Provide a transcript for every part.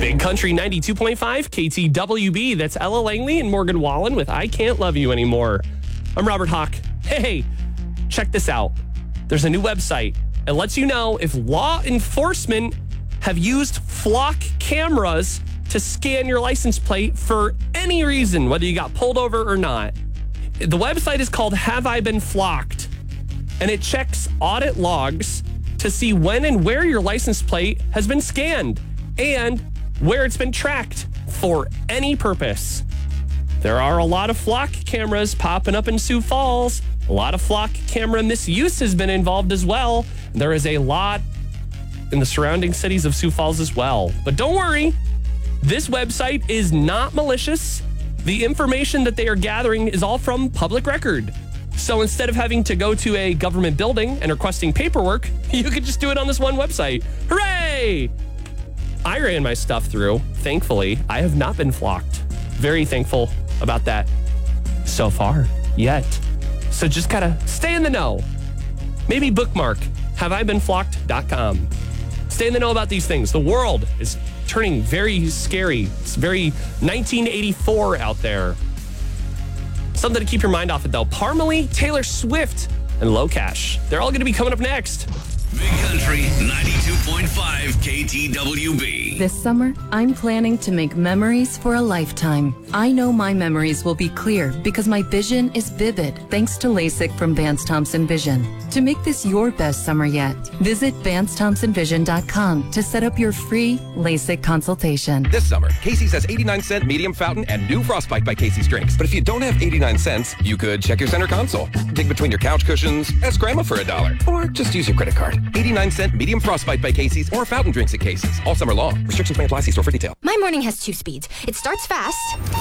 Big Country 92.5 KTWB. That's Ella Langley and Morgan Wallen with I Can't Love You Anymore. I'm Robert Hawk. Hey, check this out. There's a new website. It lets you know if law enforcement have used flock cameras to scan your license plate for any reason, whether you got pulled over or not. The website is called Have I Been Flocked? And it checks audit logs to see when and where your license plate has been scanned and where it's been tracked for any purpose. There are a lot of flock cameras popping up in Sioux Falls. A lot of flock camera misuse has been involved as well. There is a lot in the surrounding cities of Sioux Falls as well. But don't worry, this website is not malicious. The information that they are gathering is all from public record. So instead of having to go to a government building and requesting paperwork, you could just do it on this one website. Hooray! I ran my stuff through. Thankfully, I have not been flocked. Very thankful about that so far, yet. So just gotta stay in the know. Maybe bookmark haveibeenflocked.com. Stay in the know about these things. The world is turning very scary. It's very 1984 out there. Something to keep your mind off it, though. Parmalee, Taylor Swift, and Low Cash. They're all going to be coming up next. Big Country 92.5 KTWB. This summer, I'm planning to make memories for a lifetime. I know my memories will be clear because my vision is vivid thanks to LASIK from Vance Thompson Vision. To make this your best summer yet, visit VanceThompsonVision.com to set up your free LASIK consultation. This summer, Casey's has 89-cent medium fountain and new Frostbite by Casey's drinks. But if you don't have 89 cents, you could check your center console, dig between your couch cushions, ask Grandma for $1, or just use your credit card. 89-cent medium Frostbite by Casey's or fountain drinks at Casey's. All summer long. Restrictions may apply. See store for detail. My morning has 2 speeds. It starts fast.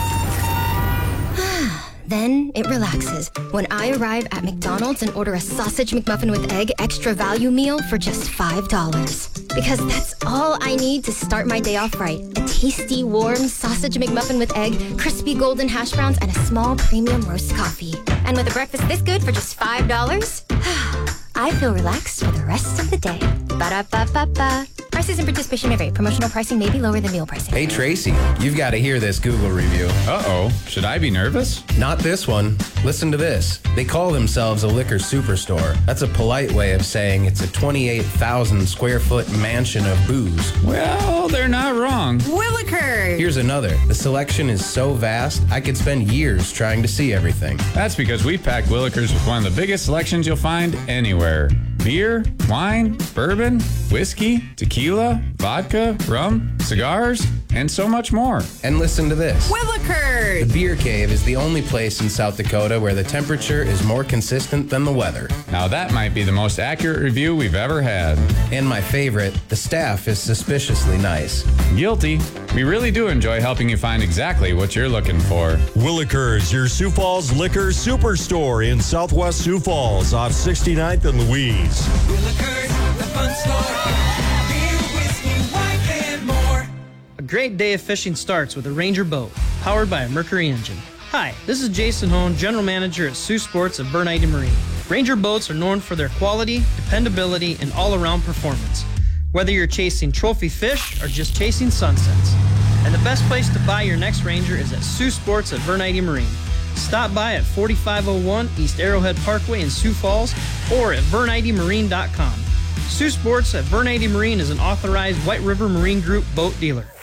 Then it relaxes when I arrive at McDonald's and order a sausage McMuffin with egg extra value meal for just $5. Because that's all I need to start my day off right. A tasty, warm sausage McMuffin with egg, crispy golden hash browns, and a small premium roast coffee. And with a breakfast this good for just $5, I feel relaxed for the rest of the day. Ba-da-ba-ba-ba. Prices and participation may vary. Promotional pricing may be lower than meal pricing. Hey, Tracy, you've got to hear this Google review. Uh-oh. Should I be nervous? Not this one. Listen to this. They call themselves a liquor superstore. That's a polite way of saying it's a 28,000 square foot mansion of booze. Well, they're not wrong. Willikers! Here's another. The selection is so vast, I could spend years trying to see everything. That's because we packed Willikers with one of the biggest selections you'll find anywhere. Beer, wine, bourbon, whiskey, tequila, vodka, rum, cigars, and so much more. And listen to this. Willikers! The Beer Cave is the only place in South Dakota where the temperature is more consistent than the weather. Now that might be the most accurate review we've ever had. And my favorite, the staff is suspiciously nice. Guilty. We really do enjoy helping you find exactly what you're looking for. Willikers, your Sioux Falls liquor superstore in Southwest Sioux Falls off 69th and Louise. Willikers, the fun store. Beer, whiskey, wine, and more. A great day of fishing starts with a Ranger boat, powered by a Mercury engine. Hi, this is Jason Hone, General Manager at Sioux Sports at Bernite Marine. Ranger boats are known for their quality, dependability, and all-around performance. Whether you're chasing trophy fish or just chasing sunsets. And the best place to buy your next Ranger is at Sioux Sports at Bernite Marine. Stop by at 4501 East Arrowhead Parkway in Sioux Falls or at VerniteMarine.com. Sioux Sports at Bernite Marine is an authorized White River Marine Group boat dealer.